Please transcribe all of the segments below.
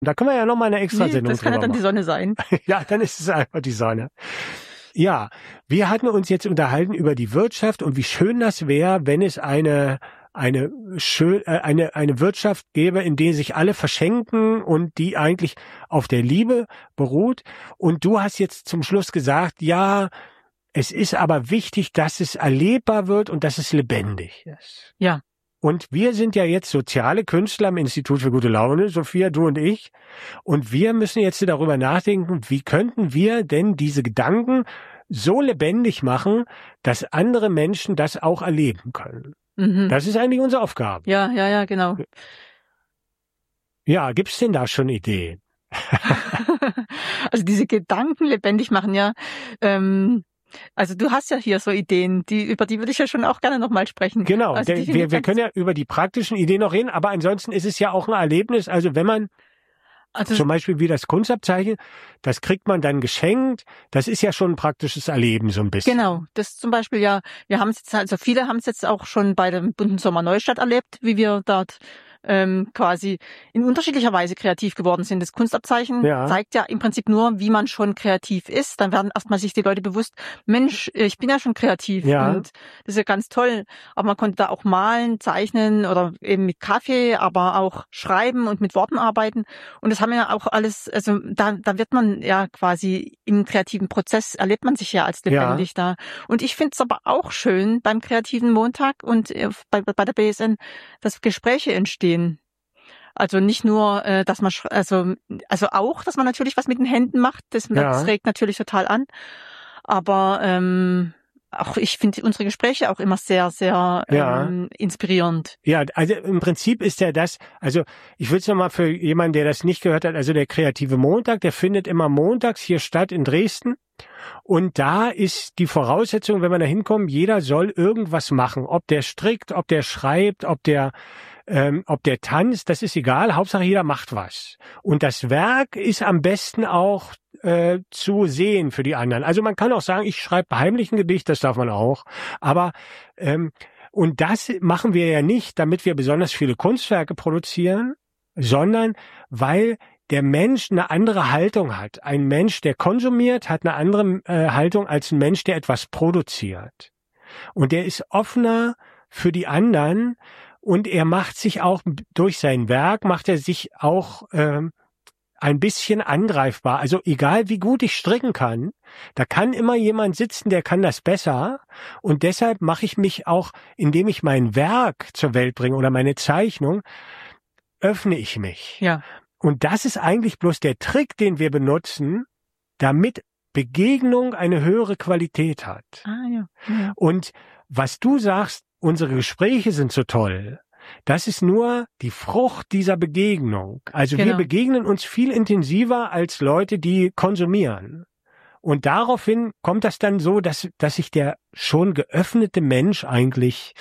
Da können wir ja nochmal eine extra Sendung das kann ja dann machen. die Sonne sein. Ja, dann ist es einfach die Sonne. Ja, wir hatten uns jetzt unterhalten über die Wirtschaft und wie schön das wäre, wenn es eine Wirtschaft gäbe, in der sich alle verschenken und die eigentlich auf der Liebe beruht. Und du hast jetzt zum Schluss gesagt, ja, es ist aber wichtig, dass es erlebbar wird und dass es lebendig ist. Ja. Und wir sind ja jetzt soziale Künstler am Institut für gute Laune, Sophia, du und ich. Und wir müssen jetzt darüber nachdenken, wie könnten wir denn diese Gedanken so lebendig machen, dass andere Menschen das auch erleben können. Mhm. Das ist eigentlich unsere Aufgabe. Ja, genau. Ja, gibt's denn da schon Ideen? Also diese Gedanken lebendig machen, ja. Also du hast ja hier so Ideen, über die würde ich ja schon auch gerne nochmal sprechen. Genau, also wir können ja über die praktischen Ideen noch reden, aber ansonsten ist es ja auch ein Erlebnis. Also wenn man zum Beispiel wie das Kunstabzeichen, das kriegt man dann geschenkt. Das ist ja schon ein praktisches Erleben so ein bisschen. Genau, das zum Beispiel ja, viele haben es jetzt auch schon bei dem Bunten Sommer Neustadt erlebt, wie wir dort quasi in unterschiedlicher Weise kreativ geworden sind. Das Kunstabzeichen zeigt ja im Prinzip nur, wie man schon kreativ ist. Dann werden erstmal sich die Leute bewusst, Mensch, ich bin ja schon kreativ und das ist ja ganz toll. Aber man konnte da auch malen, zeichnen oder eben mit Kaffee, aber auch schreiben und mit Worten arbeiten. Und das haben ja auch alles, also da wird man ja quasi im kreativen Prozess, erlebt man sich ja als lebendig da. Und ich finde es aber auch schön beim kreativen Montag und bei der BSN, dass Gespräche entstehen. Also nicht nur, dass man, also auch, dass man natürlich was mit den Händen macht, das regt natürlich total an. Aber auch ich finde unsere Gespräche auch immer sehr, sehr inspirierend. Ja, also im Prinzip ist ja das, also ich will es nochmal für jemanden, der das nicht gehört hat, also der kreative Montag, der findet immer montags hier statt in Dresden. Und da ist die Voraussetzung, wenn man da hinkommt, jeder soll irgendwas machen. Ob der strickt, ob der schreibt, ob der tanzt, das ist egal. Hauptsache jeder macht was. Und das Werk ist am besten auch zu sehen für die anderen. Also man kann auch sagen, ich schreibe heimlich ein Gedicht, das darf man auch. Aber und das machen wir ja nicht, damit wir besonders viele Kunstwerke produzieren, sondern weil der Mensch eine andere Haltung hat. Ein Mensch, der konsumiert, hat eine andere Haltung als ein Mensch, der etwas produziert. Und der ist offener für die anderen und er macht sich auch durch sein Werk, macht er sich auch ein bisschen angreifbar. Also egal wie gut ich stricken kann, da kann immer jemand sitzen, der kann das besser. Und deshalb mache ich mich auch, indem ich mein Werk zur Welt bringe oder meine Zeichnung, öffne ich mich. Ja. Und das ist eigentlich bloß der Trick, den wir benutzen, damit Begegnung eine höhere Qualität hat. Ja. Und was du sagst, unsere Gespräche sind so toll, das ist nur die Frucht dieser Begegnung. Also wir begegnen uns viel intensiver als Leute, die konsumieren. Und daraufhin kommt das dann so, dass sich der schon geöffnete Mensch eigentlich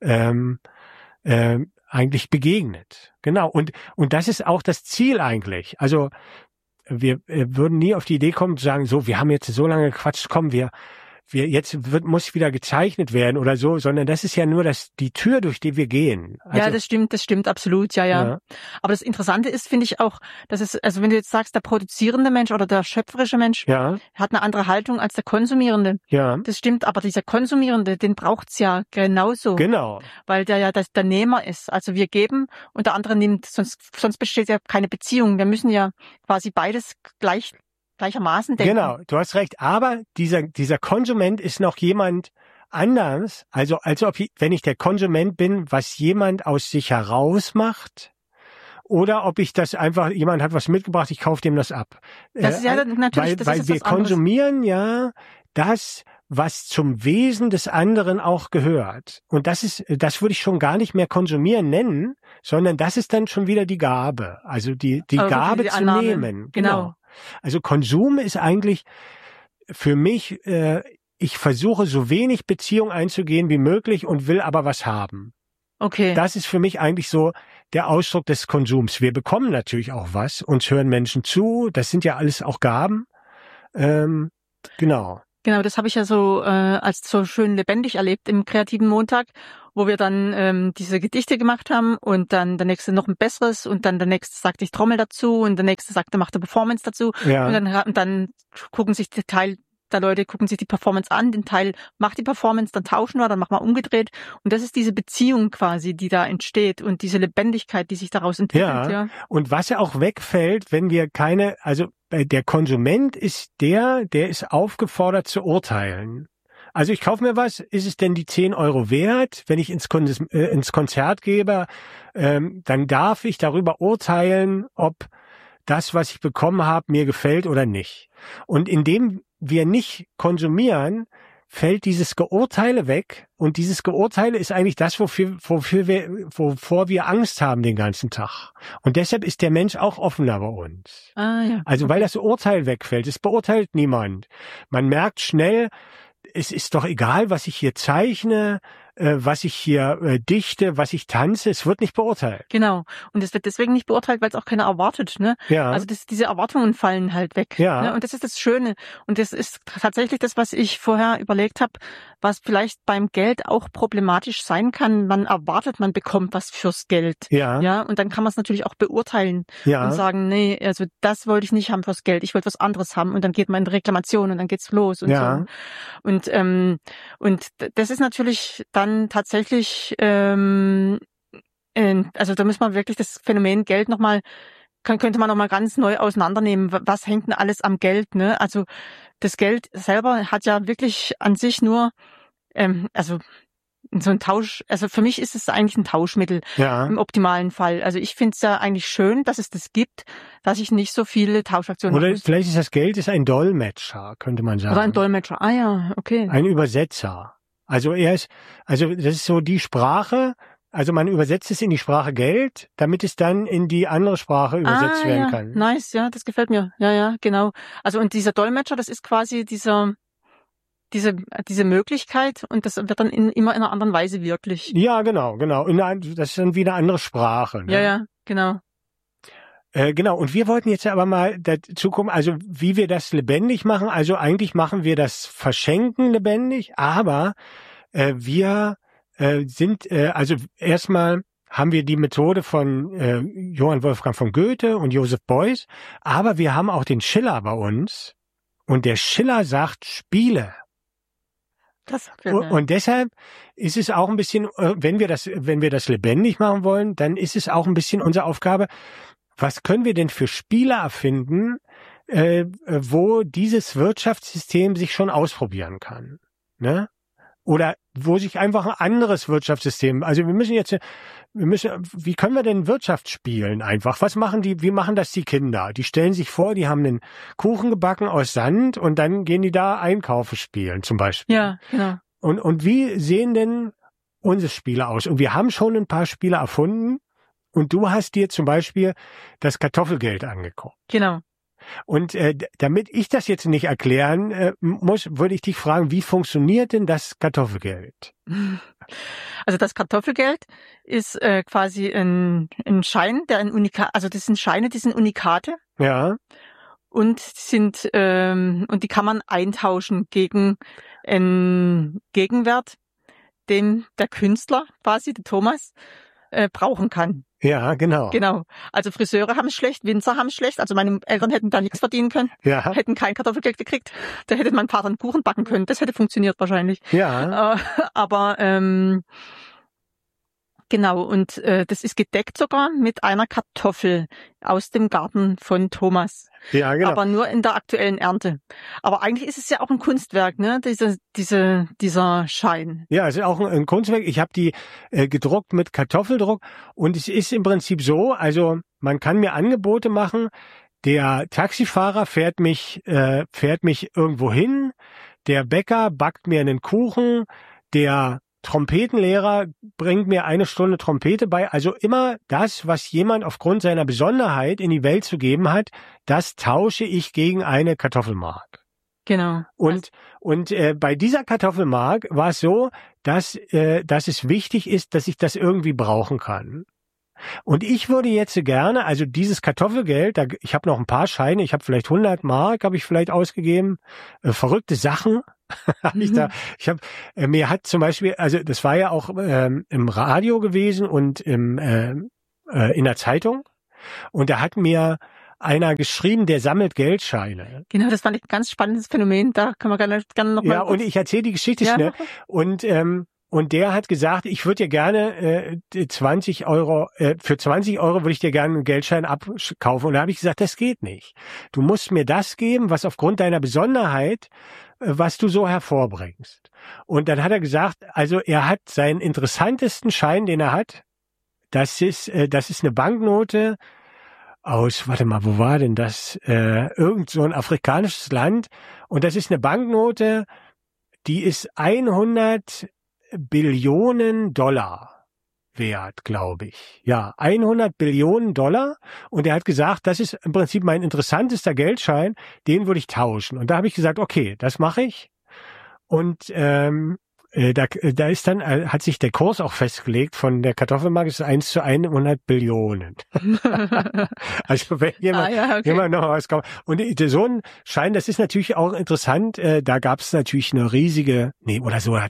begegnet. Genau. Und das ist auch das Ziel eigentlich. Also wir würden nie auf die Idee kommen zu sagen, so, wir haben jetzt so lange gequatscht, komm, muss wieder gezeichnet werden oder so, sondern das ist ja nur die Tür, durch die wir gehen. Also, ja, das stimmt absolut, ja. Aber das Interessante ist, finde ich auch, dass es, also wenn du jetzt sagst, der produzierende Mensch oder der schöpferische Mensch hat eine andere Haltung als der konsumierende. Ja. Das stimmt, aber dieser konsumierende, den braucht's ja genauso. Genau. Weil der ja der Nehmer ist. Also wir geben und der andere nimmt, sonst besteht ja keine Beziehung. Wir müssen ja quasi beides gleichermaßen denken. Genau, du hast recht. Aber dieser Konsument ist noch jemand anders. Also wenn ich der Konsument bin, was jemand aus sich heraus macht, oder ob ich das einfach, jemand hat was mitgebracht, ich kaufe dem das ab. Das ist ja natürlich, weil wir konsumieren ja das, was zum Wesen des anderen auch gehört. Und das würde ich schon gar nicht mehr konsumieren nennen, sondern das ist dann schon wieder die Gabe. Also die Gabe zu nehmen. Genau. Also Konsum ist eigentlich für mich, ich versuche so wenig Beziehung einzugehen wie möglich und will aber was haben. Okay. Das ist für mich eigentlich so der Ausdruck des Konsums. Wir bekommen natürlich auch was, uns hören Menschen zu, das sind ja alles auch Gaben. Genau. Genau, das habe ich ja so als so schön lebendig erlebt im kreativen Montag, wo wir dann diese Gedichte gemacht haben und dann der nächste noch ein besseres und dann der nächste sagte, ich trommel dazu und der nächste sagte, macht eine Performance dazu Ja. und dann gucken sich die Teil der Leute gucken sich die Performance an, den Teil macht die Performance, dann tauschen wir, dann machen wir umgedreht und das ist diese Beziehung quasi, die da entsteht und diese Lebendigkeit, die sich daraus entwickelt. Ja. Und was ja auch wegfällt, wenn wir also der Konsument ist der ist aufgefordert zu urteilen. Also ich kaufe mir was, ist es denn die 10 Euro wert? Wenn ich ins Konzert gehe, dann darf ich darüber urteilen, ob das, was ich bekommen habe, mir gefällt oder nicht. Und indem wir nicht konsumieren, fällt dieses Geurteile weg. Und dieses Geurteile ist eigentlich das, wovor wir Angst haben den ganzen Tag. Und deshalb ist der Mensch auch offener bei uns. Ja. Also weil das Urteil wegfällt. Es beurteilt niemand. Man merkt schnell, es ist doch egal, was ich hier zeichne, was ich hier dichte, was ich tanze, es wird nicht beurteilt. Genau. Und es wird deswegen nicht beurteilt, weil es auch keiner erwartet, ne? Ja. Also diese Erwartungen fallen halt weg. Ja. Ne? Und das ist das Schöne. Und das ist tatsächlich das, was ich vorher überlegt habe, was vielleicht beim Geld auch problematisch sein kann. Man erwartet, man bekommt was fürs Geld. Ja. Ja. Und dann kann man es natürlich auch beurteilen Ja. und sagen, nee, also das wollte ich nicht haben fürs Geld, ich wollte was anderes haben. Und dann geht man in Reklamation und dann geht's los und Ja. so. Und das ist natürlich dann tatsächlich, also da muss man wirklich das Phänomen Geld könnte man nochmal ganz neu auseinandernehmen. Was hängt denn alles am Geld, ne? Also das Geld selber hat ja wirklich an sich nur, also so ein Tausch, also für mich ist es eigentlich ein Tauschmittel im optimalen Fall. Also ich finde es ja eigentlich schön, dass es das gibt, dass ich nicht so viele Tauschaktionen Oder habe. vielleicht ist das Geld ein Dolmetscher, könnte man sagen. Oder ein Dolmetscher. Ah ja, okay. Ein Übersetzer. Also das ist so die Sprache, also man übersetzt es in die Sprache Geld, damit es dann in die andere Sprache übersetzt werden kann. Nice, ja, das gefällt mir. Ja, genau. Also und dieser Dolmetscher, das ist quasi diese Möglichkeit und das wird dann immer in einer anderen Weise wirklich. Ja, genau. Das ist dann wieder eine andere Sprache. Ne? Ja, genau. Genau, und wir wollten jetzt aber mal dazu kommen, also wie wir das lebendig machen. Also eigentlich machen wir das Verschenken lebendig, aber wir sind, also erstmal haben wir die Methode von Johann Wolfgang von Goethe und Joseph Beuys, aber wir haben auch den Schiller bei uns und der Schiller sagt, spiele. Und deshalb ist es auch ein bisschen, wenn wir das lebendig machen wollen, dann ist es auch ein bisschen unsere Aufgabe, was können wir denn für Spiele erfinden, wo dieses Wirtschaftssystem sich schon ausprobieren kann, ne? Oder wo sich einfach ein anderes Wirtschaftssystem, also wie können wir denn Wirtschaft spielen einfach? Wie machen das die Kinder? Die stellen sich vor, die haben einen Kuchen gebacken aus Sand und dann gehen die da Einkaufe spielen zum Beispiel. Ja, genau. Und wie sehen denn unsere Spiele aus? Und wir haben schon ein paar Spiele erfunden. Und du hast dir zum Beispiel das Kartoffelgeld angeguckt. Genau. Und damit ich das jetzt nicht erklären muss, würde ich dich fragen, wie funktioniert denn das Kartoffelgeld? Also das Kartoffelgeld ist quasi ein Schein, also das sind Scheine, die sind Unikate. Ja. Und und die kann man eintauschen gegen einen Gegenwert, den der Künstler quasi, der Thomas, brauchen kann. Ja, genau. Genau. Also Friseure haben es schlecht, Winzer haben es schlecht. Also meine Eltern hätten da nichts verdienen können, hätten kein Kartoffelgeld gekriegt. Da hätte mein Vater einen Kuchen backen können. Das hätte funktioniert wahrscheinlich. Ja. Aber genau, und das ist gedeckt sogar mit einer Kartoffel aus dem Garten von Thomas. Ja, genau. Aber nur in der aktuellen Ernte. Aber eigentlich ist es ja auch ein Kunstwerk, ne? Dieser Schein. Ja, es ist auch ein Kunstwerk. Ich habe die gedruckt mit Kartoffeldruck und es ist im Prinzip so, also man kann mir Angebote machen. Der Taxifahrer fährt mich irgendwo hin. Der Bäcker backt mir einen Kuchen. Der Trompetenlehrer bringt mir 1 Stunde Trompete bei. Also immer das, was jemand aufgrund seiner Besonderheit in die Welt zu geben hat, das tausche ich gegen eine Kartoffelmark. Genau. Und bei dieser Kartoffelmark war es so, dass es wichtig ist, dass ich das irgendwie brauchen kann. Und ich würde jetzt gerne, also dieses Kartoffelgeld, ich habe noch ein paar Scheine, ich habe vielleicht 100 Mark, habe ich vielleicht ausgegeben, verrückte Sachen. Mir hat zum Beispiel, also das war ja auch im Radio gewesen und in der Zeitung. Und da hat mir einer geschrieben, der sammelt Geldscheine. Genau, das fand ich ein ganz spannendes Phänomen. Da können wir gerne noch mal. Ja, und ich erzähle die Geschichte schnell. Und der hat gesagt, ich würde dir gerne 20 Euro, für 20 Euro würde ich dir gerne einen Geldschein abkaufen. Und da habe ich gesagt, das geht nicht. Du musst mir das geben, was aufgrund deiner Besonderheit, was du so hervorbringst. Und dann hat er gesagt, also er hat seinen interessantesten Schein, den er hat, das ist eine Banknote aus, warte mal, wo war denn das? Irgend so ein afrikanisches Land. Und das ist eine Banknote, die ist 100 Billionen Dollar wert, glaube ich. Ja, 100 Billionen Dollar. Und er hat gesagt, das ist im Prinzip mein interessantester Geldschein, den würde ich tauschen. Und da habe ich gesagt, okay, das mache ich. Und da ist dann, hat sich der Kurs auch festgelegt von der Kartoffelmark, ist 1 zu 100 Billionen. Also wenn jemand noch was kauft. Und so ein Schein, das ist natürlich auch interessant, da gab es natürlich eine riesige, 100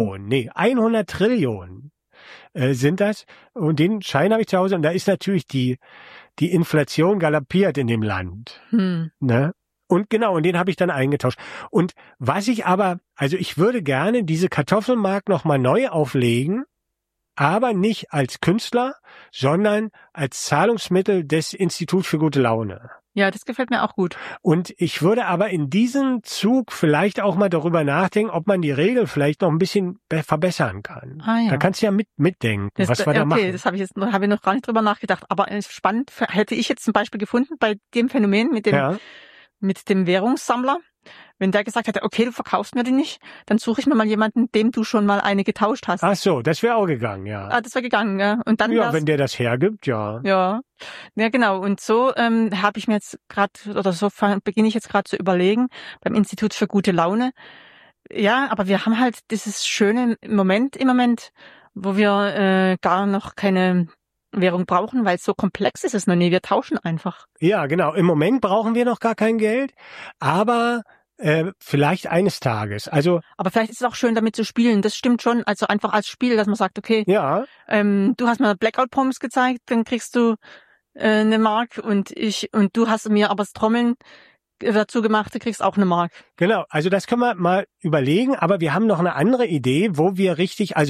Trillionen sind das. Und den Schein habe ich zu Hause und da ist natürlich die Inflation galoppiert in dem Land. Ne? Und genau, und den habe ich dann eingetauscht. Und was ich aber, also ich würde gerne diese Kartoffelmark nochmal neu auflegen, aber nicht als Künstler, sondern als Zahlungsmittel des Instituts für gute Laune. Ja, das gefällt mir auch gut. Und ich würde aber in diesem Zug vielleicht auch mal darüber nachdenken, ob man die Regel vielleicht noch ein bisschen verbessern kann. Ah, ja. Da kannst du ja mitdenken, was wir da machen. Okay, das habe ich noch gar nicht drüber nachgedacht. Aber spannend hätte ich jetzt zum Beispiel gefunden bei dem Phänomen mit dem Währungssammler. Wenn der gesagt hätte, okay, du verkaufst mir die nicht, dann suche ich mir mal jemanden, dem du schon mal eine getauscht hast. Ach so, das wäre auch gegangen, ja. Ah, das wäre gegangen, ja. Und dann wenn der das hergibt, ja. Ja, genau. Und so habe ich mir jetzt beginne ich jetzt gerade zu überlegen beim Institut für gute Laune. Ja, aber wir haben halt dieses schöne im Moment, wo wir gar noch keine Währung brauchen, weil es so komplex ist es noch nie. Wir tauschen einfach. Ja, genau. Im Moment brauchen wir noch gar kein Geld, aber vielleicht eines Tages. Also, aber vielleicht ist es auch schön, damit zu spielen. Das stimmt schon. Also einfach als Spiel, dass man sagt, okay, ja. Du hast mir Blackout-Proms gezeigt, dann kriegst du eine Mark und du hast mir aber das Trommeln dazu gemacht, du kriegst auch eine Mark. Genau, also das können wir mal überlegen, aber wir haben noch eine andere Idee, wo wir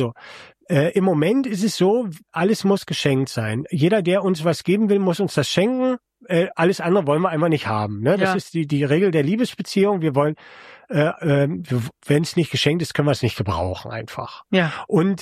im Moment ist es so, alles muss geschenkt sein. Jeder, der uns was geben will, muss uns das schenken. Alles andere wollen wir einfach nicht haben. Ne? Das ist die Regel der Liebesbeziehung. Wir wollen, wenn es nicht geschenkt ist, können wir es nicht gebrauchen einfach. Ja. Und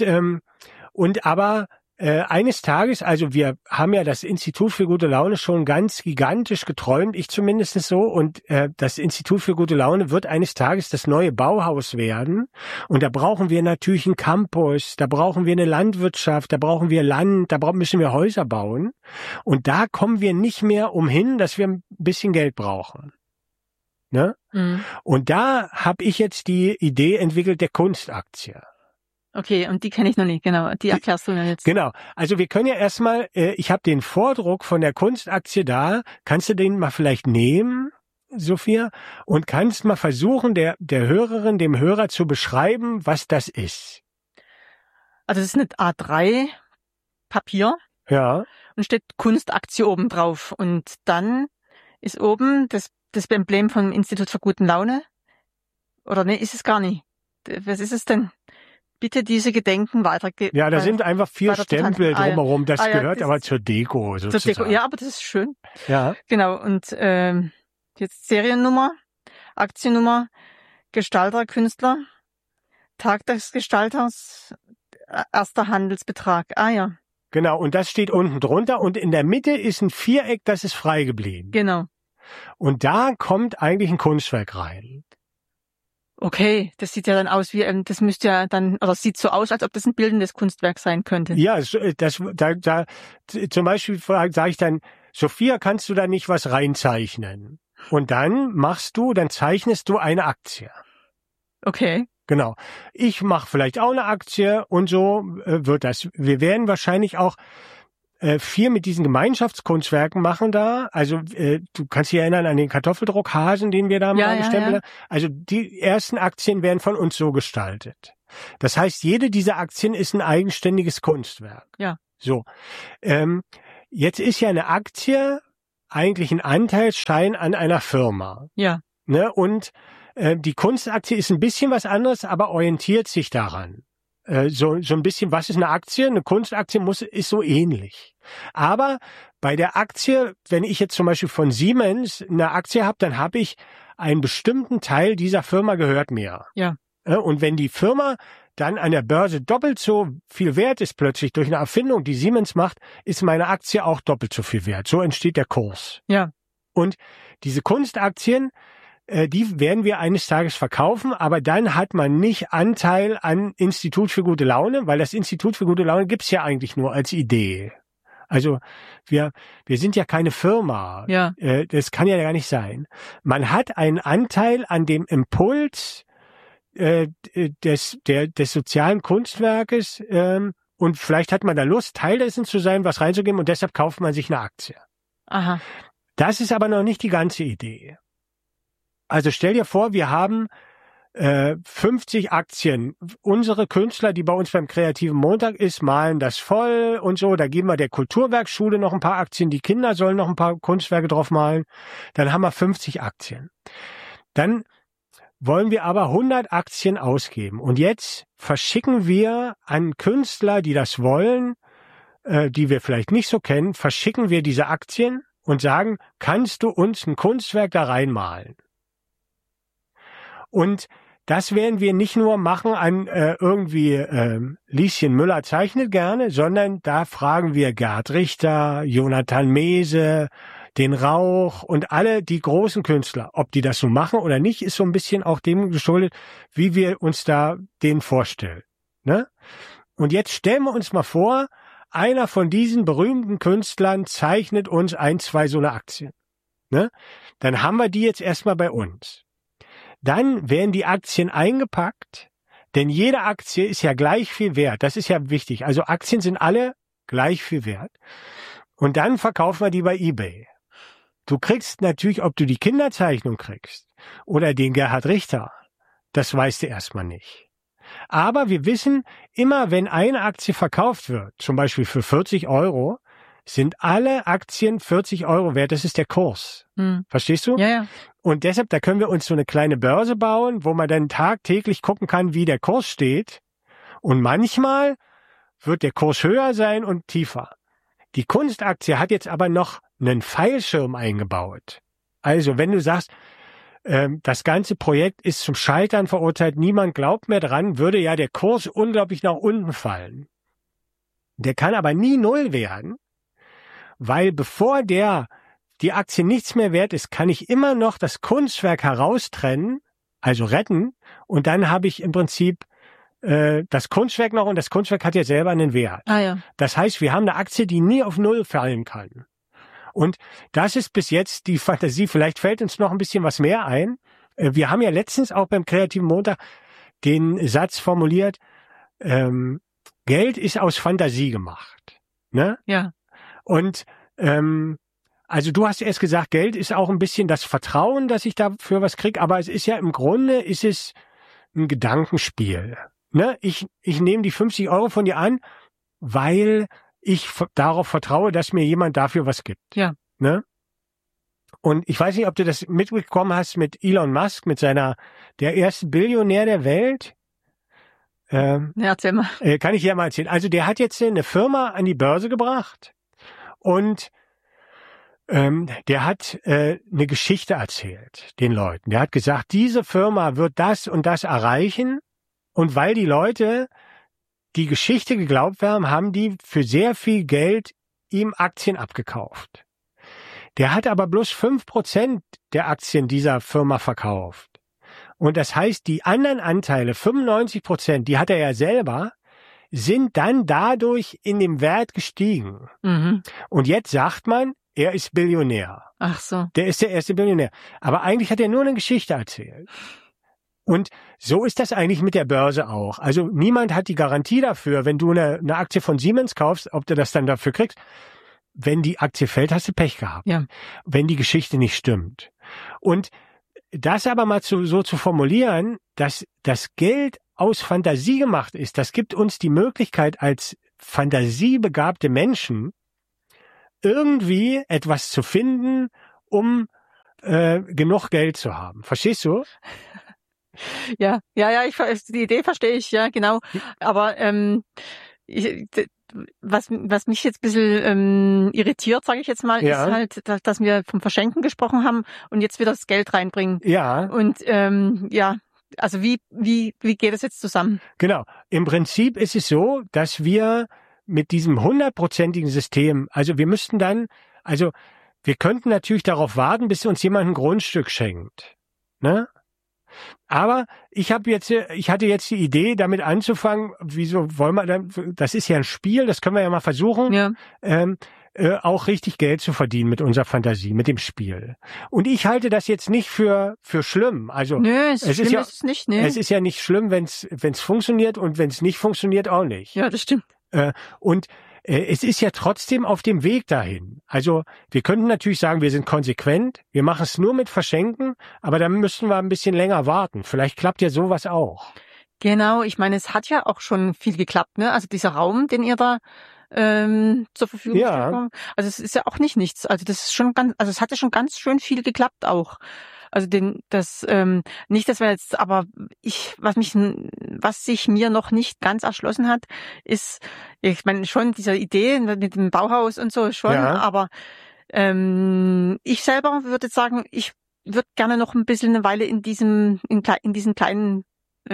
aber eines Tages, also wir haben ja das Institut für gute Laune schon ganz gigantisch geträumt, ich zumindest so, und das Institut für gute Laune wird eines Tages das neue Bauhaus werden, und da brauchen wir natürlich einen Campus, da brauchen wir eine Landwirtschaft, da brauchen wir Land, müssen wir Häuser bauen, und da kommen wir nicht mehr umhin, dass wir ein bisschen Geld brauchen. Ne? Mhm. Und da habe ich jetzt die Idee entwickelt der Kunstaktie. Okay, und die kenne ich noch nicht, genau. Die erklärst du mir jetzt. Genau. Also wir können ja erstmal, ich habe den Vordruck von der Kunstaktie da. Kannst du den mal vielleicht nehmen, Sophia? Und kannst mal versuchen, der Hörerin, dem Hörer zu beschreiben, was das ist. Also es ist eine A3 Papier. Ja. Und steht Kunstaktie oben drauf. Und dann ist oben das Emblem vom Institut für gute Laune. Oder nee, ist es gar nicht. Was ist es denn? Bitte diese Gedenken weitergeben. Ja, da sind einfach 4 Stempel drumherum. Das gehört aber zur Deko sozusagen. Zur Deko. Ja, aber das ist schön. Ja. Genau. Und jetzt Seriennummer, Aktiennummer, Gestalter, Künstler, Tag des Gestalters, erster Handelsbetrag. Ah ja. Genau. Und das steht unten drunter. Und in der Mitte ist ein Viereck, das ist frei geblieben. Genau. Und da kommt eigentlich ein Kunstwerk rein. Okay, das sieht ja dann aus wie, das müsste ja dann, oder sieht so aus, als ob das ein bildendes Kunstwerk sein könnte. Ja, da zum Beispiel sage ich dann, Sophia, kannst du da nicht was reinzeichnen? Und dann zeichnest du eine Aktie. Okay. Genau. Ich mache vielleicht auch eine Aktie und so wird das. Wir werden wahrscheinlich auch viel mit diesen Gemeinschaftskunstwerken machen da. Also du kannst dich erinnern an den Kartoffeldruckhasen, den wir da mal gestempelt haben. Also die ersten Aktien werden von uns so gestaltet. Das heißt, jede dieser Aktien ist ein eigenständiges Kunstwerk. Ja. So. Jetzt ist ja eine Aktie eigentlich ein Anteilsschein an einer Firma. Ja. Ne? Und die Kunstaktie ist ein bisschen was anderes, aber orientiert sich daran. So ein bisschen, was ist eine Aktie? Eine Kunstaktie ist so ähnlich. Aber bei der Aktie, wenn ich jetzt zum Beispiel von Siemens eine Aktie habe, dann habe ich einen bestimmten Teil dieser Firma gehört mir. Ja. Und wenn die Firma dann an der Börse doppelt so viel wert ist plötzlich durch eine Erfindung, die Siemens macht, ist meine Aktie auch doppelt so viel wert. So entsteht der Kurs. Ja. Und diese Kunstaktien, die werden wir eines Tages verkaufen, aber dann hat man nicht Anteil an Institut für gute Laune, weil das Institut für gute Laune gibt's ja eigentlich nur als Idee. Also wir sind ja keine Firma. Ja. Das kann ja gar nicht sein. Man hat einen Anteil an dem Impuls des sozialen Kunstwerkes und vielleicht hat man da Lust, Teil dessen zu sein, was reinzugeben und deshalb kauft man sich eine Aktie. Aha. Das ist aber noch nicht die ganze Idee. Also stell dir vor, wir haben 50 Aktien. Unsere Künstler, die bei uns beim Kreativen Montag ist, malen das voll und so. Da geben wir der Kulturwerkschule noch ein paar Aktien. Die Kinder sollen noch ein paar Kunstwerke drauf malen. Dann haben wir 50 Aktien. Dann wollen wir aber 100 Aktien ausgeben. Und jetzt verschicken wir an Künstler, die das wollen, die wir vielleicht nicht so kennen, verschicken wir diese Aktien und sagen, kannst du uns ein Kunstwerk da reinmalen? Und das werden wir nicht nur machen an Lieschen Müller zeichnet gerne, sondern da fragen wir Gerd Richter, Jonathan Mese, den Rauch und alle die großen Künstler. Ob die das so machen oder nicht, ist so ein bisschen auch dem geschuldet, wie wir uns da den vorstellen. Ne? Und jetzt stellen wir uns mal vor, einer von diesen berühmten Künstlern zeichnet uns 1, 2 so eine Aktien. Ne? Dann haben wir die jetzt erstmal bei uns. Dann werden die Aktien eingepackt, denn jede Aktie ist ja gleich viel wert. Das ist ja wichtig. Also Aktien sind alle gleich viel wert. Und dann verkaufen wir die bei eBay. Du kriegst natürlich, ob du die Kinderzeichnung kriegst oder den Gerhard Richter, das weißt du erstmal nicht. Aber wir wissen, immer wenn eine Aktie verkauft wird, zum Beispiel für 40 €, sind alle Aktien 40 € wert. Das ist der Kurs. Verstehst du? Ja, ja. Und deshalb, da können wir uns so eine kleine Börse bauen, wo man dann tagtäglich gucken kann, wie der Kurs steht. Und manchmal wird der Kurs höher sein und tiefer. Die Kunstaktie hat jetzt aber noch einen Pfeilschirm eingebaut. Also, wenn du sagst, das ganze Projekt ist zum Scheitern verurteilt, niemand glaubt mehr dran, würde ja der Kurs unglaublich nach unten fallen. Der kann aber nie 0 werden, weil bevor die Aktie nichts mehr wert ist, kann ich immer noch das Kunstwerk heraustrennen, also retten, und dann habe ich im Prinzip das Kunstwerk noch, und das Kunstwerk hat ja selber einen Wert. Ah, ja. Das heißt, wir haben eine Aktie, die nie auf 0 fallen kann. Und das ist bis jetzt die Fantasie. Vielleicht fällt uns noch ein bisschen was mehr ein. Wir haben ja letztens auch beim Kreativen Montag den Satz formuliert, Geld ist aus Fantasie gemacht. Ne? Ja. Und also du hast erst gesagt, Geld ist auch ein bisschen das Vertrauen, dass ich dafür was kriege, aber es ist ja im Grunde ist es ein Gedankenspiel. Ne? Ich nehme die 50 € von dir an, weil ich darauf vertraue, dass mir jemand dafür was gibt. Ja. Ne? Und ich weiß nicht, ob du das mitbekommen hast mit Elon Musk, mit der erste Billionär der Welt. Ja, erzähl mal. Kann ich ja mal erzählen. Also der hat jetzt eine Firma an die Börse gebracht und der hat eine Geschichte erzählt den Leuten. Der hat gesagt, diese Firma wird das und das erreichen, und weil die Leute die Geschichte geglaubt haben, haben die für sehr viel Geld ihm Aktien abgekauft. Der hat aber bloß 5% der Aktien dieser Firma verkauft. Und das heißt, die anderen Anteile, 95%, die hat er ja selber, sind dann dadurch in dem Wert gestiegen. Mhm. Und jetzt sagt man, er ist Billionär. Ach so. Der ist der erste Billionär. Aber eigentlich hat er nur eine Geschichte erzählt. Und so ist das eigentlich mit der Börse auch. Also niemand hat die Garantie dafür, wenn du eine Aktie von Siemens kaufst, ob du das dann dafür kriegst. Wenn die Aktie fällt, hast du Pech gehabt. Ja. Wenn die Geschichte nicht stimmt. Und das aber mal so zu formulieren, dass das Geld aus Fantasie gemacht ist, das gibt uns die Möglichkeit als fantasiebegabte Menschen irgendwie etwas zu finden, um genug Geld zu haben. Verstehst du? Ja, die Idee verstehe ich, ja, genau. Aber was mich jetzt ein bisschen irritiert, sage ich jetzt mal, ist halt, dass wir vom Verschenken gesprochen haben und jetzt wieder das Geld reinbringen. Ja. Und also wie geht das jetzt zusammen? Genau. Im Prinzip ist es so, dass wir mit diesem 100%igen System, also wir müssten dann, also wir könnten natürlich darauf warten, bis uns jemand ein Grundstück schenkt, ne? Aber ich hatte jetzt die Idee, damit anzufangen, wieso wollen wir dann, das ist ja ein Spiel, das können wir ja mal versuchen, auch richtig Geld zu verdienen mit unserer Fantasie, mit dem Spiel. Und ich halte das jetzt nicht für schlimm. Also es ist nicht, ne? Es ist ja nicht schlimm, wenn's funktioniert und wenn's nicht funktioniert auch nicht. Ja, das stimmt. Und es ist ja trotzdem auf dem Weg dahin. Also wir könnten natürlich sagen, wir sind konsequent, wir machen es nur mit Verschenken, aber dann müssten wir ein bisschen länger warten. Vielleicht klappt ja sowas auch. Genau, ich meine, es hat ja auch schon viel geklappt, ne? Also dieser Raum, den ihr da zur Verfügung stellt. Also es ist ja auch nicht nichts. Also das ist schon es hat ja schon ganz schön viel geklappt auch. Also nicht, dass wir jetzt, aber was sich mir noch nicht ganz erschlossen hat, ist, ich meine schon diese Idee mit dem Bauhaus und so schon, aber ich selber würde sagen, ich würde gerne noch ein bisschen eine Weile in diesem kleinen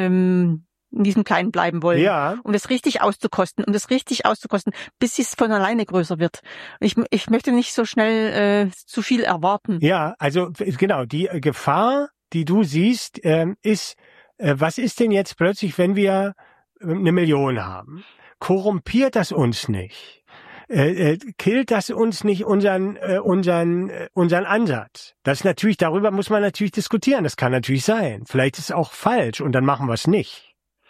bleiben wollen, um das richtig auszukosten, bis es von alleine größer wird. Ich möchte nicht so schnell zu viel erwarten. Ja, also genau, die Gefahr, die du siehst, ist, was ist denn jetzt plötzlich, wenn wir 1 Million haben? Korrumpiert das uns nicht? Killt das uns nicht unseren Ansatz? Das natürlich, darüber muss man natürlich diskutieren. Das kann natürlich sein. Vielleicht ist es auch falsch und dann machen wir es nicht.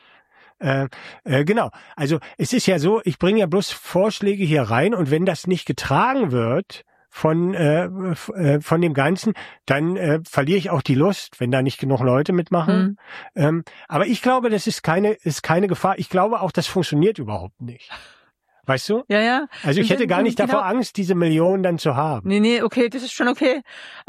Genau. Also es ist ja so, ich bringe ja bloß Vorschläge hier rein und wenn das nicht getragen wird von dem Ganzen, dann verliere ich auch die Lust, wenn da nicht genug Leute mitmachen. Aber ich glaube, das ist keine Gefahr. Ich glaube auch, das funktioniert überhaupt nicht. Weißt du? Ja. Also ich hätte gar nicht davor Angst, diese Millionen dann zu haben. Nee, okay, das ist schon okay.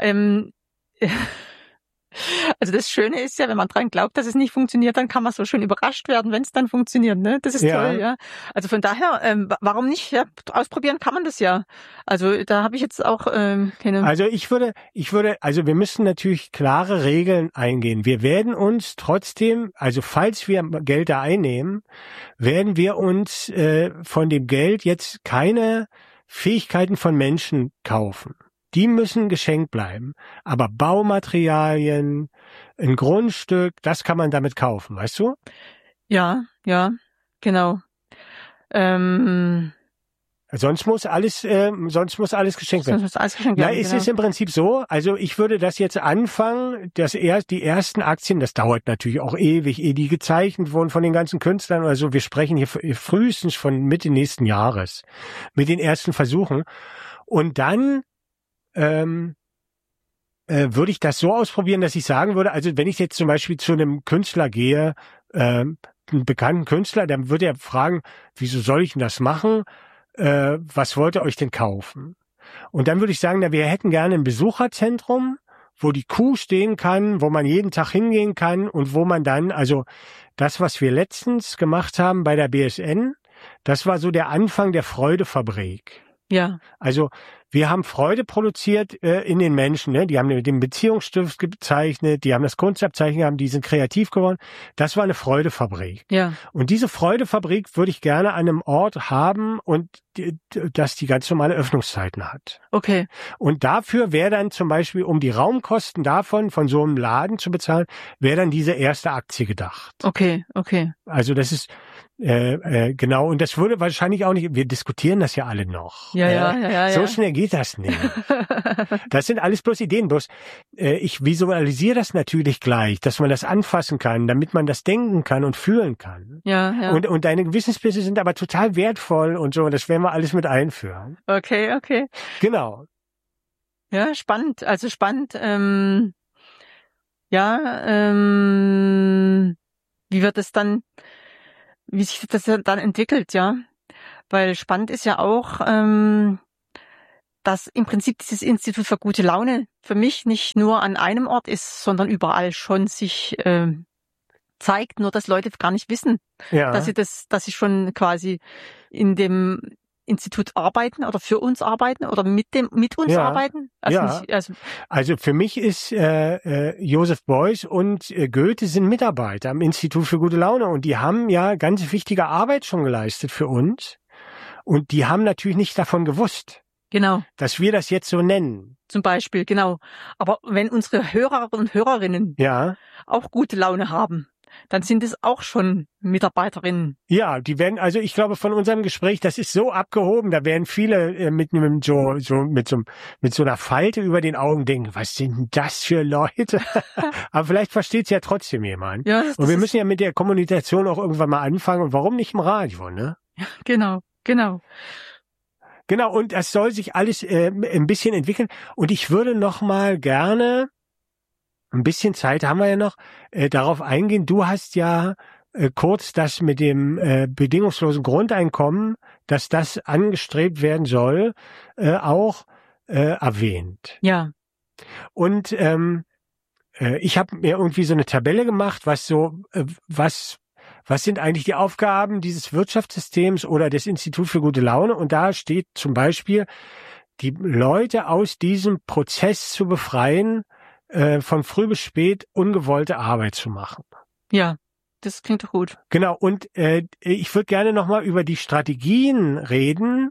Also das Schöne ist ja, wenn man dran glaubt, dass es nicht funktioniert, dann kann man so schön überrascht werden, wenn es dann funktioniert, ne? Das ist toll, ja. Also von daher, warum nicht? Ja, ausprobieren kann man das ja. Also da habe ich jetzt auch keine. Also ich würde, also wir müssen natürlich klare Regeln eingehen. Wir werden uns trotzdem, also falls wir Geld da einnehmen, werden wir uns von dem Geld jetzt keine Fähigkeiten von Menschen kaufen. Die müssen geschenkt bleiben. Aber Baumaterialien, ein Grundstück, das kann man damit kaufen, weißt du? Ja, genau. Sonst muss alles geschenkt werden. Es ist im Prinzip so, also ich würde das jetzt anfangen, die ersten Aktien, das dauert natürlich auch ewig, ehe die gezeichnet wurden von den ganzen Künstlern oder so. Wir sprechen hier frühestens von Mitte nächsten Jahres mit den ersten Versuchen. Und dann würde ich das so ausprobieren, dass ich sagen würde, also wenn ich jetzt zum Beispiel zu einem Künstler gehe, einen bekannten Künstler, dann würde er fragen, wieso soll ich denn das machen? Was wollt ihr euch denn kaufen? Und dann würde ich sagen, wir hätten gerne ein Besucherzentrum, wo die Kuh stehen kann, wo man jeden Tag hingehen kann und wo man dann, also das, was wir letztens gemacht haben bei der BSN, das war so der Anfang der Freudefabrik. Ja. Also wir haben Freude produziert in den Menschen, ne? Die haben den Beziehungsstift gezeichnet, die haben das Kunstabzeichen gehabt, die sind kreativ geworden. Das war eine Freudefabrik. Ja. Und diese Freudefabrik würde ich gerne an einem Ort haben und dass die ganz normale Öffnungszeiten hat. Okay. Und dafür wäre dann zum Beispiel, um die Raumkosten davon, von so einem Laden zu bezahlen, wäre dann diese erste Aktie gedacht. Okay. Also das ist genau, und das würde wahrscheinlich auch nicht, wir diskutieren das ja alle noch. Ja. So schnell geht geht das nicht. Das sind alles bloß Ideen. Bloß ich visualisiere das natürlich gleich, dass man das anfassen kann, damit man das denken kann und fühlen kann. Ja. Und deine Gewissensbisse sind aber total wertvoll und so. Das werden wir alles mit einführen. Okay. Genau. Ja, spannend. Also spannend. Wie wird es dann, wie sich das dann entwickelt, ja? Weil spannend ist ja auch, dass im Prinzip dieses Institut für gute Laune für mich nicht nur an einem Ort ist, sondern überall schon sich zeigt, nur dass Leute gar nicht wissen, dass sie schon quasi in dem Institut arbeiten oder für uns arbeiten oder mit uns arbeiten. Also für mich ist Joseph Beuys und Goethe sind Mitarbeiter am Institut für gute Laune und die haben ja ganz wichtige Arbeit schon geleistet für uns und die haben natürlich nicht davon gewusst. Genau. Dass wir das jetzt so nennen. Zum Beispiel, genau. Aber wenn unsere Hörer und Hörerinnen auch gute Laune haben, dann sind es auch schon Mitarbeiterinnen. Ja, die werden, also ich glaube von unserem Gespräch, das ist so abgehoben, da werden viele mit so einer Falte über den Augen denken, was sind denn das für Leute? Aber vielleicht versteht es ja trotzdem jemand. Ja, und wir müssen ja mit der Kommunikation auch irgendwann mal anfangen und warum nicht im Radio, ne? Genau. Genau, und das soll sich alles ein bisschen entwickeln. Und ich würde noch mal gerne, ein bisschen Zeit haben wir ja noch, darauf eingehen. Du hast ja kurz das mit dem bedingungslosen Grundeinkommen, dass das angestrebt werden soll, auch erwähnt. Ja. Und ich habe mir irgendwie so eine Tabelle gemacht, was sind eigentlich die Aufgaben dieses Wirtschaftssystems oder des Instituts für gute Laune? Und da steht zum Beispiel, die Leute aus diesem Prozess zu befreien, von früh bis spät ungewollte Arbeit zu machen. Ja, das klingt doch gut. Genau, und ich würde gerne nochmal über die Strategien reden,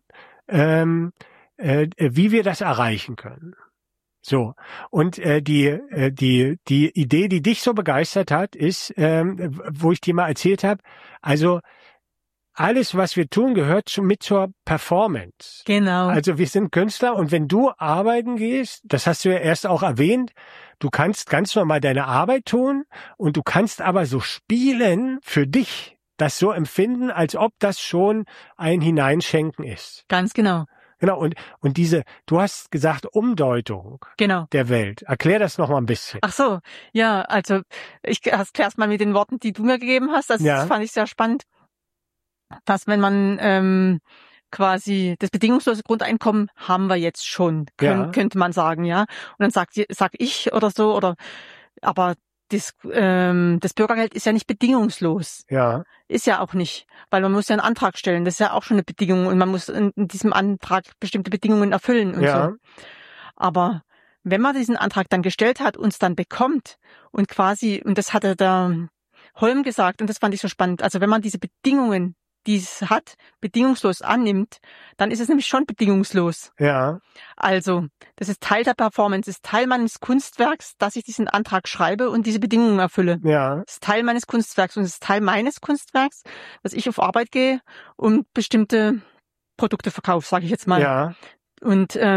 wie wir das erreichen können. So, und die Idee, die dich so begeistert hat, ist, wo ich dir mal erzählt habe, also alles, was wir tun, gehört mit zur Performance. Genau. Also wir sind Künstler und wenn du arbeiten gehst, das hast du ja erst auch erwähnt, du kannst ganz normal deine Arbeit tun und du kannst aber so spielen für dich, das so empfinden, als ob das schon ein Hineinschenken ist. Ganz genau. Genau, und du hast gesagt, Umdeutung der Welt. Erklär das noch mal ein bisschen. Ach so, ja, also ich erklär's mal mit den Worten, die du mir gegeben hast. Das fand ich sehr spannend, dass wenn man quasi das bedingungslose Grundeinkommen haben wir jetzt schon, könnte man sagen, ja. Und dann sag ich oder so, aber das Bürgergeld ist ja nicht bedingungslos. Ja. Ist ja auch nicht, weil man muss ja einen Antrag stellen. Das ist ja auch schon eine Bedingung und man muss in diesem Antrag bestimmte Bedingungen erfüllen und so. Aber wenn man diesen Antrag dann gestellt hat, uns dann bekommt und quasi, und das hatte der Holm gesagt und das fand ich so spannend, also wenn man diese Bedingungen, die es hat, bedingungslos annimmt, dann ist es nämlich schon bedingungslos. Ja. Also, das ist Teil der Performance, ist Teil meines Kunstwerks, dass ich diesen Antrag schreibe und diese Bedingungen erfülle. Ja. Das ist Teil meines Kunstwerks und es ist Teil meines Kunstwerks, dass ich auf Arbeit gehe und bestimmte Produkte verkaufe, sage ich jetzt mal. Ja. Und das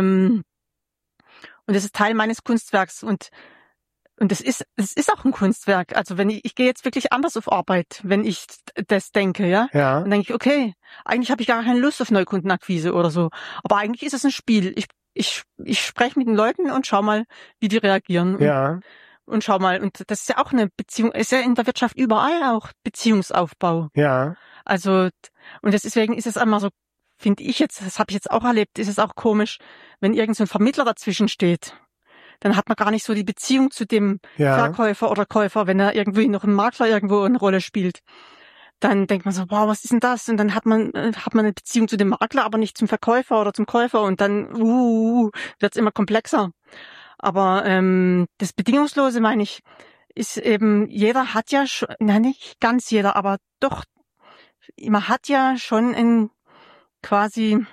ist Teil meines Kunstwerks und es ist auch ein Kunstwerk. Also wenn ich gehe jetzt wirklich anders auf Arbeit, wenn ich das denke, ja. Dann denke ich, okay, eigentlich habe ich gar keine Lust auf Neukundenakquise oder so. Aber eigentlich ist es ein Spiel. Ich spreche mit den Leuten und schau mal, wie die reagieren. Ja. Und schau mal, und das ist ja auch eine Beziehung, ist ja in der Wirtschaft überall auch Beziehungsaufbau. Ja. Also, und deswegen ist es einmal so, finde ich jetzt, das habe ich jetzt auch erlebt, ist es auch komisch, wenn irgend so ein Vermittler dazwischen steht. Dann hat man gar nicht so die Beziehung zu dem Verkäufer oder Käufer, wenn er irgendwie noch ein Makler irgendwo eine Rolle spielt. Dann denkt man so, wow, was ist denn das? Und dann hat man eine Beziehung zu dem Makler, aber nicht zum Verkäufer oder zum Käufer und dann wird's immer komplexer. Aber das Bedingungslose, meine ich, ist eben, jeder hat ja schon, nicht ganz jeder, aber doch, man hat ja schon quasi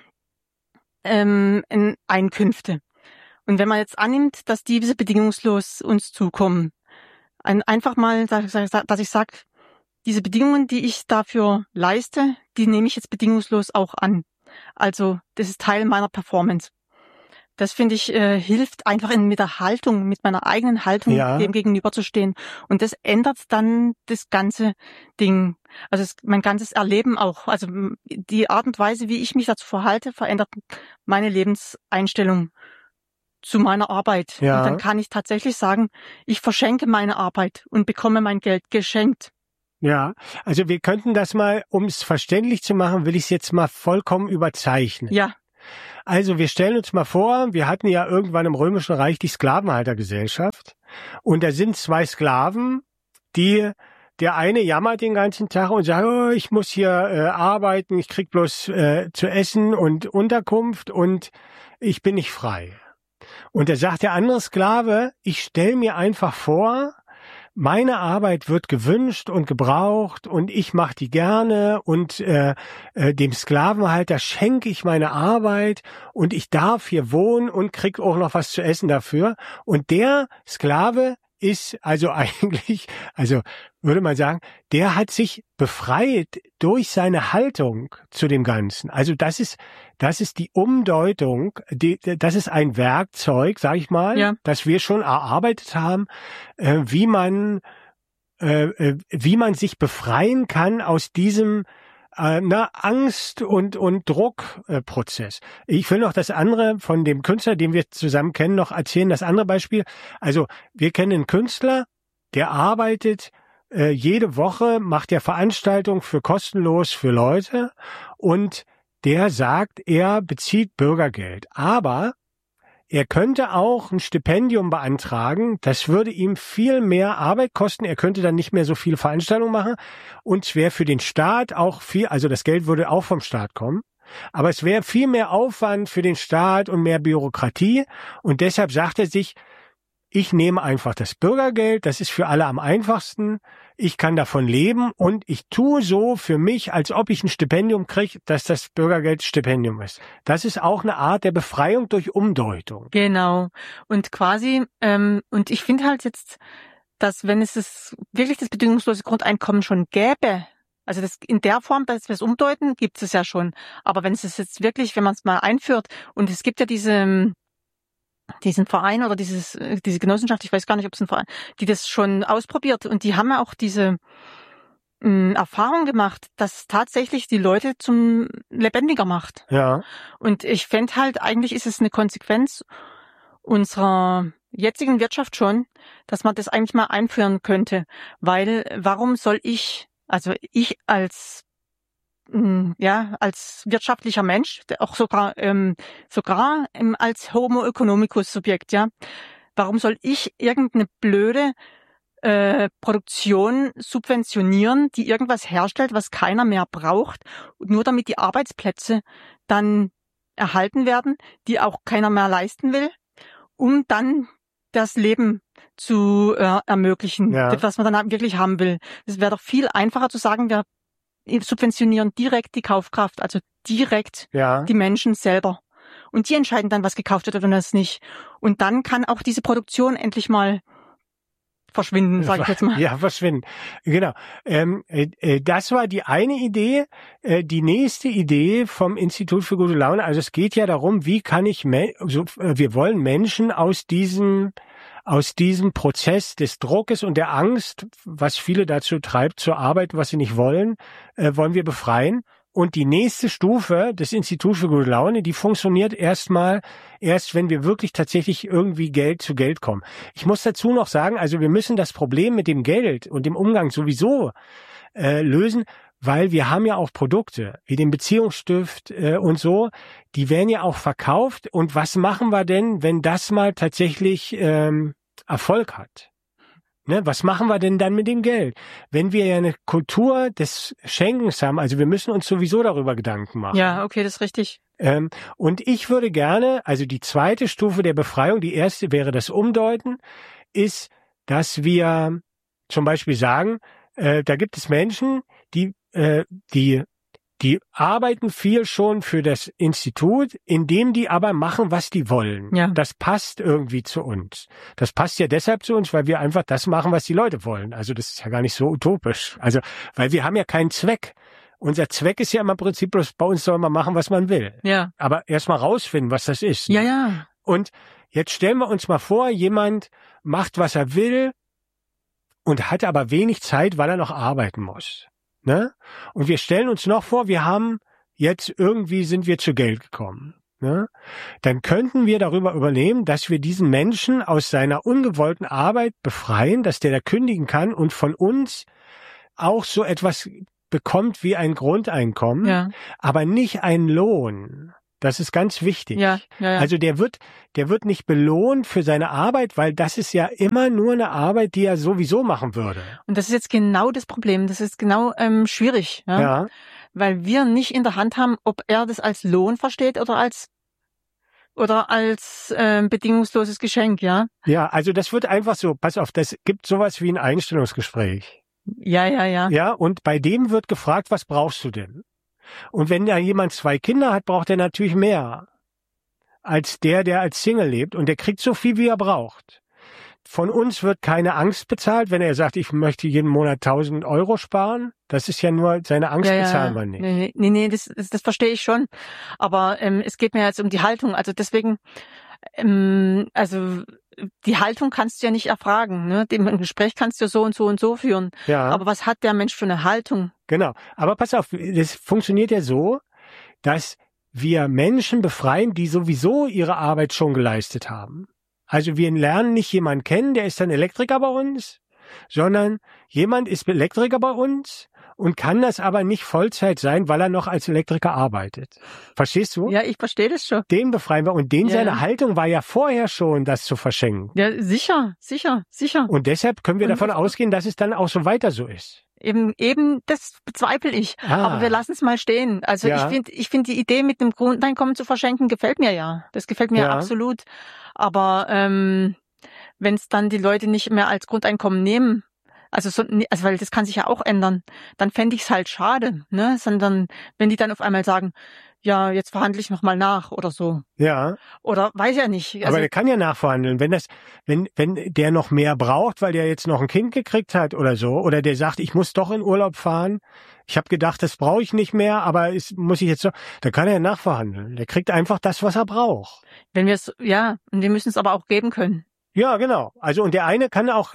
Einkünfte. Und wenn man jetzt annimmt, dass diese bedingungslos uns zukommen, einfach mal, dass ich sage, diese Bedingungen, die ich dafür leiste, die nehme ich jetzt bedingungslos auch an. Also das ist Teil meiner Performance. Das finde ich hilft einfach mit der Haltung, mit meiner eigenen Haltung dem gegenüberzustehen. Und das ändert dann das ganze Ding. Also mein ganzes Erleben auch. Also die Art und Weise, wie ich mich dazu verhalte, verändert meine Lebenseinstellung zu meiner Arbeit. Ja. Und dann kann ich tatsächlich sagen, ich verschenke meine Arbeit und bekomme mein Geld geschenkt. Ja, also wir könnten das mal, um es verständlich zu machen, will ich es jetzt mal vollkommen überzeichnen. Ja. Also wir stellen uns mal vor, wir hatten ja irgendwann im Römischen Reich die Sklavenhaltergesellschaft und da sind 2 Sklaven, der eine jammert den ganzen Tag und sagt, oh, ich muss hier arbeiten, ich krieg bloß zu essen und Unterkunft und ich bin nicht frei. Und da sagt der andere Sklave, ich stelle mir einfach vor, meine Arbeit wird gewünscht und gebraucht und ich mache die gerne und dem Sklavenhalter schenke ich meine Arbeit und ich darf hier wohnen und krieg auch noch was zu essen dafür. Und der Sklave ist also eigentlich, also würde man sagen, der hat sich befreit durch seine Haltung zu dem Ganzen. Also das ist die Umdeutung, das ist ein Werkzeug, sag ich mal, das wir schon erarbeitet haben, wie man sich befreien kann aus diesem Angst und Druckprozess. Ich will noch das andere von dem Künstler, den wir zusammen kennen, noch erzählen. Das andere Beispiel. Also wir kennen einen Künstler, der arbeitet jede Woche, macht ja Veranstaltungen für kostenlos für Leute und der sagt, er bezieht Bürgergeld. Aber er könnte auch ein Stipendium beantragen. Das würde ihm viel mehr Arbeit kosten. Er könnte dann nicht mehr so viele Veranstaltungen machen. Und es wäre für den Staat auch viel, also das Geld würde auch vom Staat kommen. Aber es wäre viel mehr Aufwand für den Staat und mehr Bürokratie. Und deshalb sagt er sich, ich nehme einfach das Bürgergeld. Das ist für alle am einfachsten. Ich kann davon leben und ich tue so für mich, als ob ich ein Stipendium kriege, dass das Bürgergeld Stipendium ist. Das ist auch eine Art der Befreiung durch Umdeutung. Genau. Und quasi, und ich finde halt jetzt, dass wenn es wirklich das bedingungslose Grundeinkommen schon gäbe, also das in der Form, dass wir es umdeuten, gibt es ja schon. Aber wenn es jetzt wirklich, wenn man es mal einführt, und es gibt ja diesen Verein oder diese Genossenschaft, ich weiß gar nicht, ob es ein Verein, die das schon ausprobiert und die haben ja auch diese Erfahrung gemacht, dass tatsächlich die Leute zum lebendiger macht. Ja. Und ich fände halt, eigentlich ist es eine Konsequenz unserer jetzigen Wirtschaft schon, dass man das eigentlich mal einführen könnte. Weil warum soll ich als wirtschaftlicher Mensch, auch sogar als Homo economicus Subjekt, warum soll ich irgendeine blöde Produktion subventionieren, die irgendwas herstellt, was keiner mehr braucht, nur damit die Arbeitsplätze dann erhalten werden, die auch keiner mehr leisten will, um dann das Leben zu ermöglichen, was man dann wirklich haben will. Es wäre doch viel einfacher zu sagen, wir subventionieren direkt die Kaufkraft, also direkt die Menschen selber. Und die entscheiden dann, was gekauft wird oder was nicht. Und dann kann auch diese Produktion endlich mal verschwinden, sage ich jetzt mal. Ja, verschwinden. Genau. Das war die eine Idee. Die nächste Idee vom Institut für gute Laune, also es geht ja darum, wie kann ich, wir wollen Menschen aus diesem Prozess des Druckes und der Angst, was viele dazu treibt, zur Arbeit, was sie nicht wollen, wollen wir befreien. Und die nächste Stufe des Instituts für gute Laune, die funktioniert erst, wenn wir wirklich tatsächlich irgendwie zu Geld kommen. Ich muss dazu noch sagen, also wir müssen das Problem mit dem Geld und dem Umgang sowieso lösen, weil wir haben ja auch Produkte, wie den Beziehungsstift und so, die werden ja auch verkauft. Und was machen wir denn, wenn das mal tatsächlich Erfolg hat? Ne, was machen wir denn dann mit dem Geld? Wenn wir ja eine Kultur des Schenkens haben, also wir müssen uns sowieso darüber Gedanken machen. Ja, okay, das ist richtig. Und ich würde gerne, also die zweite Stufe der Befreiung, die erste wäre das Umdeuten, ist, dass wir zum Beispiel sagen, da gibt es Menschen, die arbeiten viel schon für das Institut, indem die aber machen, was die wollen. Ja. Das passt irgendwie zu uns. Das passt ja deshalb zu uns, weil wir einfach das machen, was die Leute wollen. Also das ist ja gar nicht so utopisch. Also, weil wir haben ja keinen Zweck. Unser Zweck ist ja im Prinzip bloß, bei uns soll man machen, was man will. Ja. Aber erst mal rausfinden, was das ist. Ja, ja. Und jetzt stellen wir uns mal vor, jemand macht, was er will und hat aber wenig Zeit, weil er noch arbeiten muss. Ne? Und wir stellen uns noch vor, sind wir zu Geld gekommen. Ne? Dann könnten wir darüber übernehmen, dass wir diesen Menschen aus seiner ungewollten Arbeit befreien, dass der da kündigen kann und von uns auch so etwas bekommt wie ein Grundeinkommen, aber nicht einen Lohn. Das ist ganz wichtig. Ja. Also der wird nicht belohnt für seine Arbeit, weil das ist ja immer nur eine Arbeit, die er sowieso machen würde. Und das ist jetzt genau das Problem. Das ist genau schwierig. Ja. Weil wir nicht in der Hand haben, ob er das als Lohn versteht oder als bedingungsloses Geschenk, ja? Ja, also das wird einfach so, pass auf, das gibt sowas wie ein Einstellungsgespräch. Ja. Ja, und bei dem wird gefragt, was brauchst du denn? Und wenn da jemand 2 Kinder hat, braucht er natürlich mehr als der als Single lebt. Und der kriegt so viel, wie er braucht. Von uns wird keine Angst bezahlt, wenn er sagt, ich möchte jeden Monat 1.000 Euro sparen. Das ist ja nur, seine Angst bezahlen wir nicht. Nee, das verstehe ich schon. Aber es geht mir jetzt um die Haltung. Also deswegen, die Haltung kannst du ja nicht erfragen. Ne? Im Gespräch kannst du so und so und so führen. Ja. Aber was hat der Mensch für eine Haltung? Genau. Aber pass auf, das funktioniert ja so, dass wir Menschen befreien, die sowieso ihre Arbeit schon geleistet haben. Also wir lernen nicht jemanden kennen, der ist dann Elektriker bei uns, sondern jemand ist Elektriker bei uns und kann das aber nicht Vollzeit sein, weil er noch als Elektriker arbeitet. Verstehst du? Ja, ich verstehe das schon. Den befreien wir. Und seine Haltung war ja vorher schon, das zu verschenken. Ja, sicher. Und deshalb können wir davon ausgehen, dass es dann auch so weiter so ist. Eben, das bezweifle ich. Aber wir lassen es mal stehen. Also ich finde die Idee, mit dem Grundeinkommen zu verschenken, gefällt mir ja. Das gefällt mir absolut. Aber wenn es dann die Leute nicht mehr als Grundeinkommen nehmen, also weil das kann sich ja auch ändern, dann fände ich es halt schade, ne? Sondern wenn die dann auf einmal sagen, ja, jetzt verhandle ich nochmal nach oder so. Ja. Oder weiß ja nicht. Also, aber der kann ja nachverhandeln. Wenn der noch mehr braucht, weil der jetzt noch ein Kind gekriegt hat oder so, oder der sagt, ich muss doch in Urlaub fahren, ich habe gedacht, das brauche ich nicht mehr, aber muss ich jetzt so, dann kann er ja nachverhandeln. Der kriegt einfach das, was er braucht. Und wir müssen es aber auch geben können. Ja, genau. Also und der eine kann auch,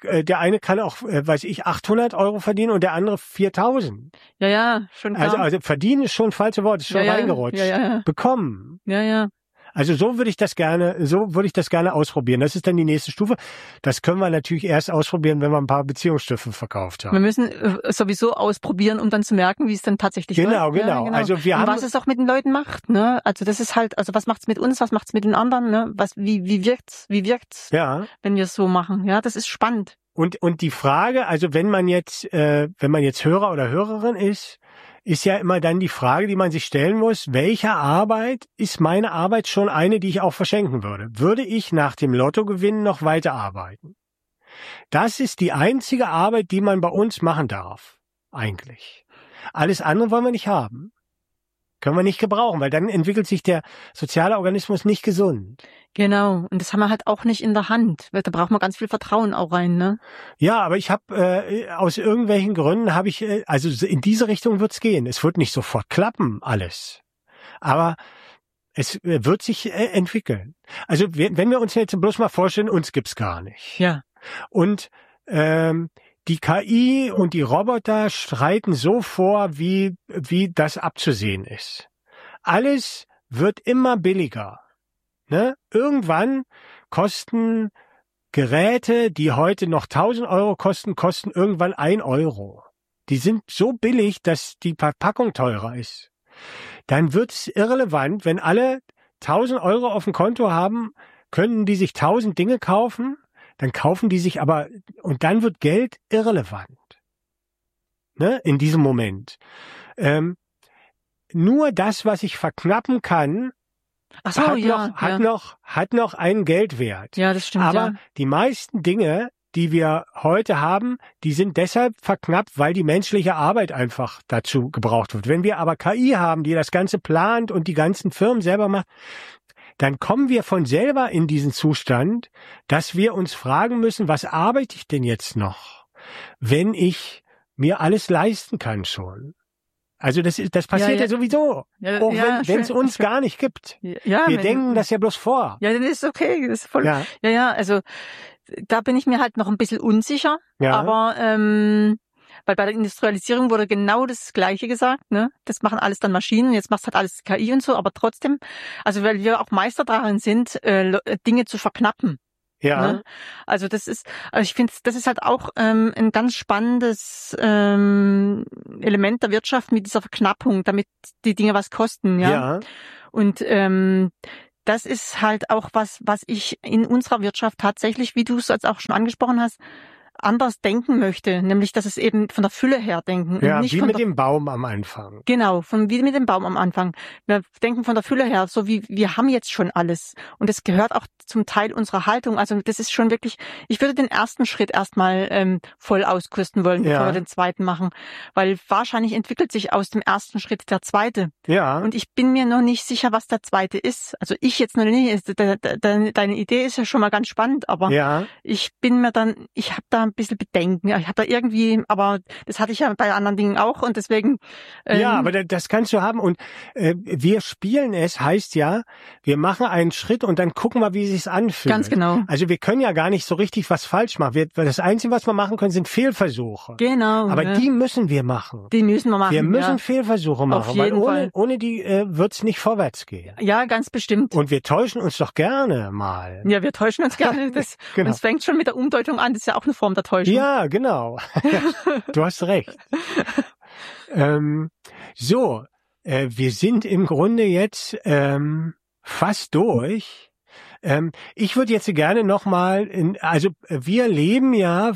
weiß ich, 800 Euro verdienen und der andere 4.000. Ja, schon klar. Also verdienen ist schon falsche Wort, ist schon reingerutscht. Ja. Bekommen. Ja. Also so würde ich das gerne ausprobieren. Das ist dann die nächste Stufe. Das können wir natürlich erst ausprobieren, wenn wir ein paar Beziehungsstifte verkauft haben. Wir müssen sowieso ausprobieren, um dann zu merken, wie es dann tatsächlich läuft. Genau. Ja. Also was es auch mit den Leuten macht, ne? Also das ist halt, also was macht's mit uns, was macht's mit den anderen, ne? Wie wirkt's, wenn wir es so machen? Ja, das ist spannend. Und die Frage, also wenn man jetzt Hörer oder Hörerin ist ja immer dann die Frage, die man sich stellen muss, welche Arbeit ist meine Arbeit schon eine, die ich auch verschenken würde? Würde ich nach dem Lottogewinn noch weiterarbeiten? Das ist die einzige Arbeit, die man bei uns machen darf, eigentlich. Alles andere wollen wir nicht haben. Können wir nicht gebrauchen, weil dann entwickelt sich der soziale Organismus nicht gesund. Genau, und das haben wir halt auch nicht in der Hand. Da braucht man ganz viel Vertrauen auch rein, ne? Ja, aber ich habe aus irgendwelchen Gründen also in diese Richtung wird's gehen. Es wird nicht sofort klappen, alles. Aber es wird sich entwickeln. Also wenn wir uns jetzt bloß mal vorstellen, uns gibt's gar nicht. Ja. Und die KI und die Roboter streiten so vor, wie das abzusehen ist. Alles wird immer billiger. Ne? Irgendwann kosten Geräte, die heute noch 1.000 Euro kosten irgendwann 1 Euro. Die sind so billig, dass die Verpackung teurer ist. Dann wird es irrelevant, wenn alle 1.000 Euro auf dem Konto haben, können die sich 1.000 Dinge kaufen, dann kaufen die sich aber, und dann wird Geld irrelevant. Ne? In diesem Moment. Nur das, was ich verknappen kann, hat noch einen Geldwert. Ja, das stimmt. Aber die meisten Dinge, die wir heute haben, die sind deshalb verknappt, weil die menschliche Arbeit einfach dazu gebraucht wird. Wenn wir aber KI haben, die das Ganze plant und die ganzen Firmen selber macht, dann kommen wir von selber in diesen Zustand, dass wir uns fragen müssen, was arbeite ich denn jetzt noch, wenn ich mir alles leisten kann schon? Also das passiert ja sowieso. Ja, auch wenn es uns gar nicht gibt. Ja, wir denken das ja bloß vor. Ja, dann ist okay. Das ist voll. Ja, also da bin ich mir halt noch ein bisschen unsicher. Ja. Aber weil bei der Industrialisierung wurde genau das Gleiche gesagt, ne? Das machen alles dann Maschinen, jetzt macht halt alles KI und so, aber trotzdem, also weil wir auch Meister darin sind, Dinge zu verknappen. Ja. Ne? Also ich finde, das ist halt auch ein ganz spannendes Element der Wirtschaft mit dieser Verknappung, damit die Dinge was kosten, ja. Und das ist halt auch was ich in unserer Wirtschaft tatsächlich, wie du es jetzt auch schon angesprochen hast, anders denken möchte, nämlich dass es eben von der Fülle her denken. Ja, und nicht wie mit dem Baum am Anfang. Genau, wie mit dem Baum am Anfang. Wir denken von der Fülle her, so wie wir haben jetzt schon alles. Und das gehört auch zum Teil unserer Haltung. Also das ist schon wirklich, ich würde den ersten Schritt erstmal voll auskosten wollen, bevor wir den zweiten machen. Weil wahrscheinlich entwickelt sich aus dem ersten Schritt der zweite. Ja. Und ich bin mir noch nicht sicher, was der zweite ist. Also ich jetzt noch nicht. Deine Idee ist ja schon mal ganz spannend, aber ich habe da ein bisschen Bedenken. Ich habe da irgendwie, aber das hatte ich ja bei anderen Dingen auch und deswegen. Ja, aber das kannst du haben und wir spielen es, heißt ja, wir machen einen Schritt und dann gucken wir, wie es sich anfühlt. Ganz genau. Also wir können ja gar nicht so richtig was falsch machen. Das Einzige, was wir machen können, sind Fehlversuche. Genau. Aber die müssen wir machen. Die müssen wir machen. Wir müssen Fehlversuche machen, auf jeden weil ohne die wird's nicht vorwärts gehen. Ja, ganz bestimmt. Und wir täuschen uns doch gerne mal. Ja, wir täuschen uns gerne. Genau. Und es fängt schon mit der Umdeutung an. Das ist ja auch eine Form der Täuschung. Ja, genau. Du hast recht. Wir sind im Grunde jetzt fast durch. Ich würde jetzt gerne nochmal, wir leben ja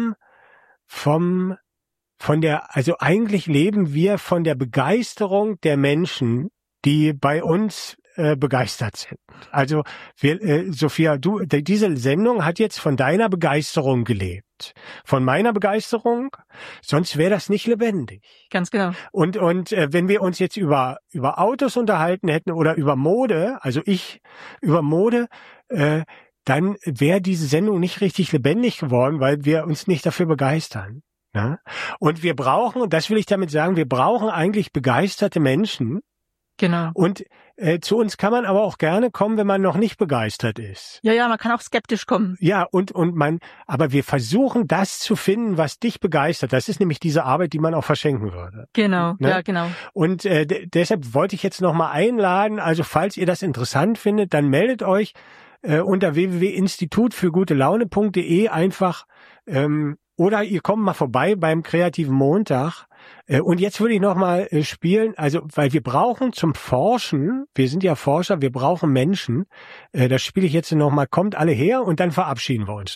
eigentlich leben wir von der Begeisterung der Menschen, die bei uns begeistert sind. Also Sophia, diese Sendung hat jetzt von deiner Begeisterung gelebt. Von meiner Begeisterung, sonst wäre das nicht lebendig. Ganz genau. Und wenn wir uns jetzt über Autos unterhalten hätten oder über Mode, also ich über Mode, dann wäre diese Sendung nicht richtig lebendig geworden, weil wir uns nicht dafür begeistern. Ja? Und wir brauchen, und das will ich damit sagen, wir brauchen eigentlich begeisterte Menschen. Genau. Und zu uns kann man aber auch gerne kommen, wenn man noch nicht begeistert ist. Ja, man kann auch skeptisch kommen. Ja, aber wir versuchen das zu finden, was dich begeistert. Das ist nämlich diese Arbeit, die man auch verschenken würde. Genau, ne? Ja, genau. Und deshalb wollte ich jetzt nochmal einladen, also falls ihr das interessant findet, dann meldet euch unter www.institutfürgutelaune.de einfach oder ihr kommt mal vorbei beim Kreativen Montag. Und jetzt würde ich nochmal spielen, also weil wir brauchen zum Forschen, wir sind ja Forscher, wir brauchen Menschen. Das spiele ich jetzt nochmal, kommt alle her und dann verabschieden wir uns.